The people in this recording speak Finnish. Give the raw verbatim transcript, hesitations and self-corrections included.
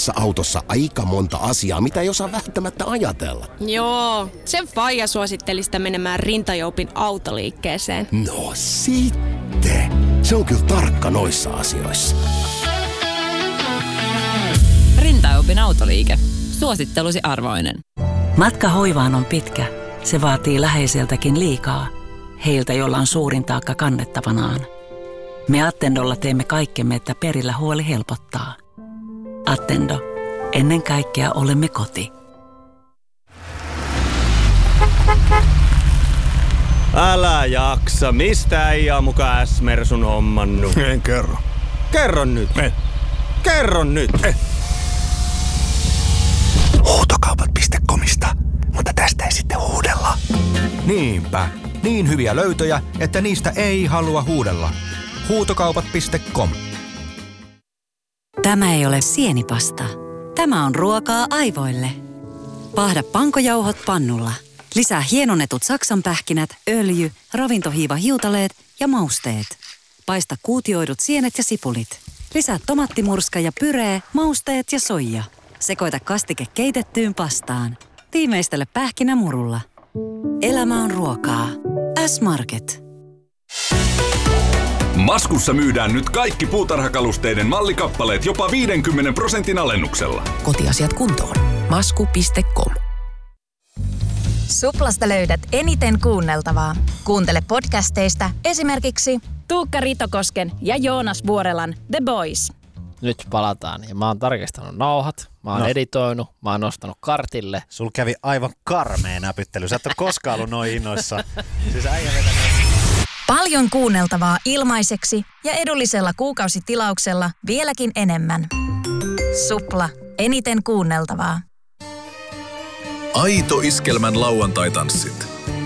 samassa autossa aika monta asiaa, mitä ei osaa välttämättä ajatella. Joo, sen faija suositteli sitä menemään Rintajoupin autoliikkeeseen. No sitten. Se on kyllä tarkka noissa asioissa. Rintajoupin autoliike. Suosittelusi arvoinen. Matka hoivaan on pitkä. Se vaatii läheiseltäkin liikaa. Heiltä, jolla on suurin taakka kannettavanaan. Me Attendolla teemme kaikkemme, että perillä huoli helpottaa. Attendo. Ennen kaikkea olemme koti. Älä jaksa. Mistä äijä on muka S-Mersun hommannut? En kerro. Kerro nyt. En. Kerro nyt. En. Huutokaupat piste comista, mutta tästä ei sitten huudella. Niinpä. Niin hyviä löytöjä, että niistä ei halua huudella. Huutokaupat piste com. Tämä ei ole sienipasta. Tämä on ruokaa aivoille. Paahda pankojauhot pannulla. Lisää hienonnetut saksanpähkinät, öljy, ravintohiiva hiutaleet ja mausteet. Paista kuutioidut sienet ja sipulit. Lisää tomattimurska ja pyree, mausteet ja soija. Sekoita kastike keitettyyn pastaan. Tiimeistele pähkinämurulla. Elämä on ruokaa. S-Market. Maskussa myydään nyt kaikki puutarhakalusteiden mallikappaleet jopa viidenkymmenen prosentin alennuksella. Kotiasiat kuntoon. masku piste com. Suplasta löydät eniten kuunneltavaa. Kuuntele podcasteista esimerkiksi Tuukka Ritokosken ja Joonas Vuorelan The Boys. Nyt palataan ja mä oon tarkistanut nauhat, mä oon no. editoinut, mä oon nostanut kartille. Sul kävi aivan karmea näpyttely, sä et ole koskaan ollut noin innoissa. Siis äijä vetänyt. Paljon kuunneltavaa ilmaiseksi ja edullisella kuukausitilauksella vieläkin enemmän. Supla. Eniten kuunneltavaa. Aito iskelmän lauantai-tanssit.